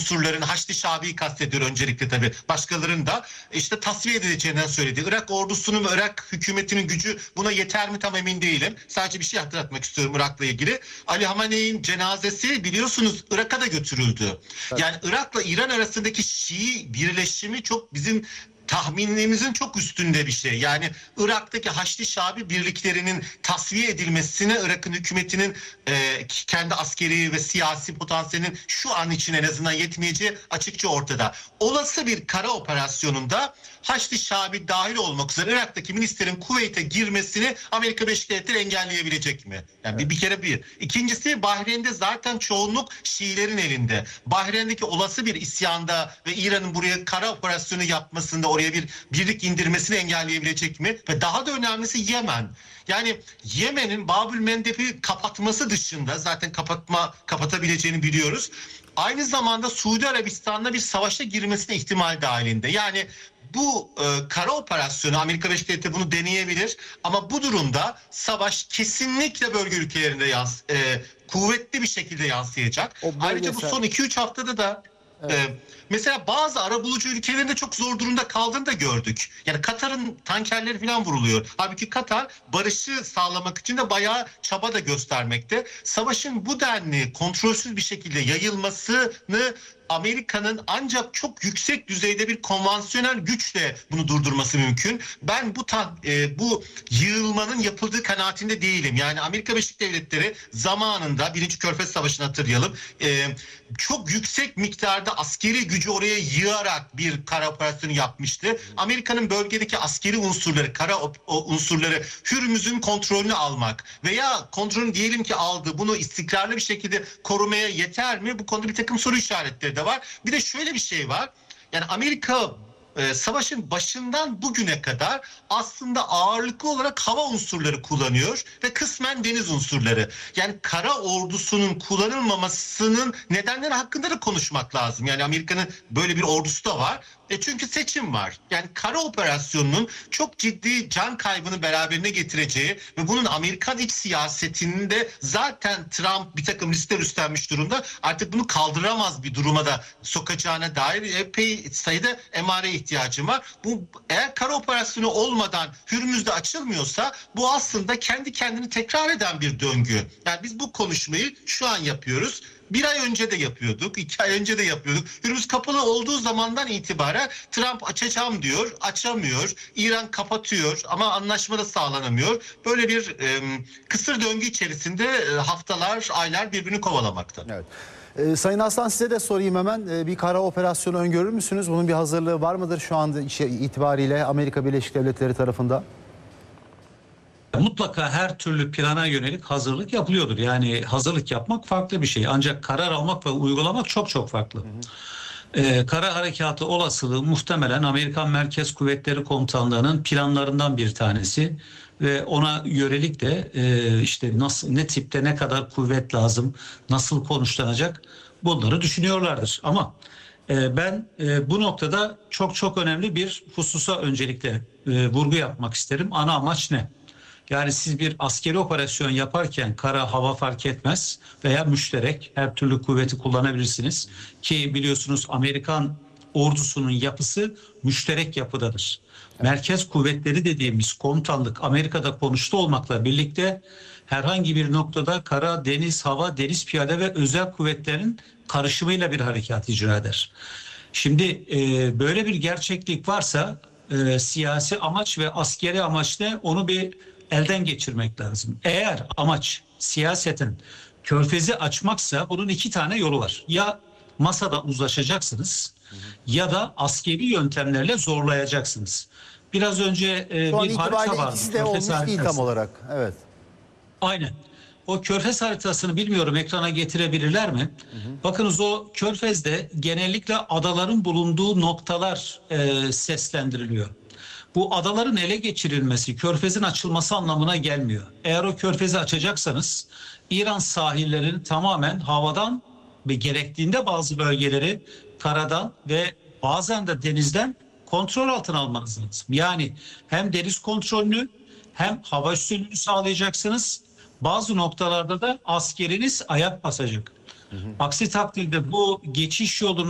unsurların, Haçlı Şabi'yi kastediyor öncelikle tabii, başkalarının da işte tasfiye edileceğinden söyledi. Irak ordusunun ve Irak hükümetinin gücü buna yeter mi tam emin değilim. Sadece bir şey hatırlatmak istiyorum Irak'la ilgili. Ali Hamaney'in cenazesi biliyorsunuz Irak'a da götürüldü. Yani Irak'la İran arasındaki Şii birleşimi çok bizim tahminlerimizin çok üstünde bir şey. Yani Irak'taki Haçlı Şabi birliklerinin tasfiye edilmesine Irak'ın hükümetinin kendi askeri ve siyasi potansiyelinin şu an için en azından yetmeyeceği açıkça ortada. Olası bir kara operasyonunda Haçlı Şabi dahil olmak üzere Irak'taki milislerin Kuveyt'e girmesini Amerika Birleşik Devletleri engelleyebilecek mi? Yani bir kere bir. İkincisi, Bahreyn'de zaten çoğunluk Şiilerin elinde. Bahreyn'deki olası bir isyanda ve İran'ın buraya kara operasyonu yapmasında oraya bir birlik indirmesini engelleyebilecek mi? Ve daha da önemlisi Yemen. Yani Yemen'in Babül Mendeb'i kapatması dışında, zaten kapatabileceğini biliyoruz. Aynı zamanda Suudi Arabistan'la bir savaşa girmesine ihtimal dahilinde. Yani bu kara operasyonu Amerika Birleşik Devletleri bunu deneyebilir ama bu durumda savaş kesinlikle bölge ülkelerinde kuvvetli bir şekilde yansıyacak. Ayrıca bu son 2-3 haftada da mesela bazı arabulucu ülkelerin de çok zor durumda kaldığını da gördük. Yani Katar'ın tankerleri falan vuruluyor. Halbuki Katar barışı sağlamak için de bayağı çaba da göstermekte. Savaşın bu denli kontrolsüz bir şekilde yayılmasını Amerika'nın ancak çok yüksek düzeyde bir konvansiyonel güçle bunu durdurması mümkün. Ben bu yığılmanın yapıldığı kanaatinde değilim. Yani Amerika Birleşik Devletleri zamanında 1. Körfez Savaşı'nı hatırlayalım. Çok yüksek miktarda askeri gücü oraya yığarak bir kara operasyonu yapmıştı. Amerika'nın bölgedeki askeri unsurları, kara unsurları, Hürmüz'ün kontrolünü almak veya kontrolünü diyelim ki aldı, bunu istikrarlı bir şekilde korumaya yeter mi? Bu konuda bir takım soru işaretleri de var. Bir de şöyle bir şey var. Yani Amerika savaşın başından bugüne kadar aslında ağırlıklı olarak hava unsurları kullanıyor ve kısmen deniz unsurları. Yani kara ordusunun kullanılmamasının nedenleri hakkında da konuşmak lazım. Yani Amerika'nın böyle bir ordusu da var. Çünkü seçim var. Yani kara operasyonunun çok ciddi can kaybını beraberine getireceği ve bunun Amerikan iç siyasetinde zaten Trump bir takım riskler üstlenmiş durumda. Artık bunu kaldıramaz bir duruma da sokacağına dair epey sayıda emare ihtiyacım var. Bu eğer kara operasyonu olmadan Hürmüz'de açılmıyorsa bu aslında kendi kendini tekrar eden bir döngü. Yani biz bu konuşmayı şu an yapıyoruz. 1 ay önce de yapıyorduk, 2 ay önce de yapıyorduk. Hürmüz kapalı olduğu zamandan itibaren Trump açacağım diyor, açamıyor. İran kapatıyor ama anlaşma da sağlanamıyor. Böyle bir kısır döngü içerisinde haftalar, aylar birbirini kovalamakta. Evet. Sayın Aslan, size de sorayım hemen. Bir kara operasyonu öngörür müsünüz? Bunun bir hazırlığı var mıdır şu anda itibariyle Amerika Birleşik Devletleri tarafından? Mutlaka her türlü plana yönelik hazırlık yapılıyordur. Yani hazırlık yapmak farklı bir şey. Ancak karar almak ve uygulamak çok çok farklı. Kara harekatı olasılığı muhtemelen Amerikan Merkez Kuvvetleri Komutanlığı'nın planlarından bir tanesi. Ve ona yönelik de işte nasıl, ne tipte ne kadar kuvvet lazım, nasıl konuşlanacak bunları düşünüyorlardır. Ama ben bu noktada çok çok önemli bir hususa öncelikle vurgu yapmak isterim. Ana amaç ne? Yani siz bir askeri operasyon yaparken kara hava fark etmez veya müşterek her türlü kuvveti kullanabilirsiniz. Ki biliyorsunuz Amerikan ordusunun yapısı müşterek yapıdadır. Merkez kuvvetleri dediğimiz komutanlık Amerika'da konuştu olmakla birlikte herhangi bir noktada kara, deniz, hava, deniz piyade ve özel kuvvetlerin karışımıyla bir harekat icra eder. Şimdi böyle bir gerçeklik varsa siyasi amaç ve askeri amaç ne? Onu bir elden geçirmek lazım. Eğer amaç siyaseten Körfez'i açmaksa bunun 2 tane yolu var. Ya masada uzlaşacaksınız ya da askeri yöntemlerle zorlayacaksınız. Biraz önce bir harita vardı. İkisi de olmuş değil tam olarak. Evet. Aynen. O Körfez haritasını bilmiyorum ekrana getirebilirler mi? Bakınız o Körfez'de genellikle adaların bulunduğu noktalar seslendiriliyor. Bu adaların ele geçirilmesi, Körfez'in açılması anlamına gelmiyor. Eğer o Körfez'i açacaksanız İran sahillerini tamamen havadan ve gerektiğinde bazı bölgeleri karadan ve bazen de denizden kontrol altına almanız lazım. Yani hem deniz kontrolünü hem hava üstünlüğünü sağlayacaksınız. Bazı noktalarda da askeriniz ayak basacak. Aksi takdirde bu geçiş yolunu